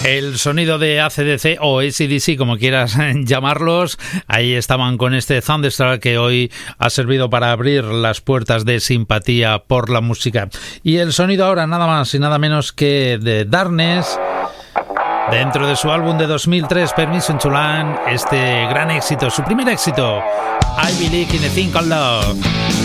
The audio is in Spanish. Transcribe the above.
El sonido de AC/DC o AC/DC, como quieras llamarlos, ahí estaban con este Thunderstruck que hoy ha servido para abrir las puertas de Simpatía por la Música. Y el sonido ahora nada más y nada menos que de Darkness, dentro de su álbum de 2003, Permission to Land, este gran éxito, su primer éxito, I Believe in a Thing Called Love.